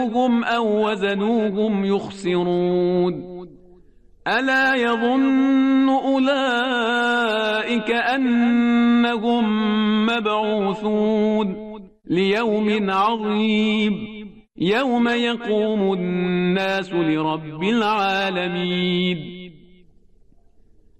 كالوهم أو وزنوهم يخسرون ألا يظن أولئك أنهم مبعوثون ليوم عظيم يوم يقوم الناس لرب العالمين